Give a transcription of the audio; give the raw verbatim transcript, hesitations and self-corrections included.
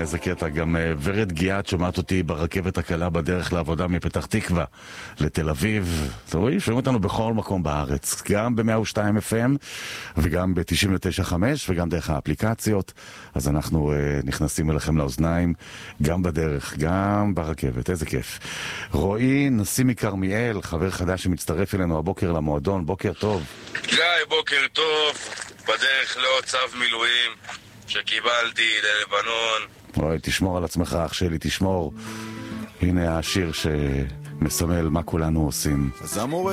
איזה קטע, גם ורד גיאת שומעת אותי ברכבת הקלה בדרך לעבודה מפתח תקווה לתל אביב. אתם רואים, שומעים אותנו בכל מקום בארץ, גם ב-מאה ושתיים אף אם וגם ב-תשעים ותשע נקודה חמש וגם דרך האפליקציות. אז אנחנו uh, נכנסים אליכם לאוזניים גם בדרך, גם ברכבת. איזה כיף. רועי נשיא מכרמיאל, חבר חדש שמצטרף אלינו הבוקר למועדון. בוקר טוב. גיא, בוקר טוב. בדרך לעוד צו מילואים שקיבלתי ללבנון. אוי, תשמור על עצמך, אח שלי, תשמור. הנה השיר שמסמל מה כולנו עושים. אז המורה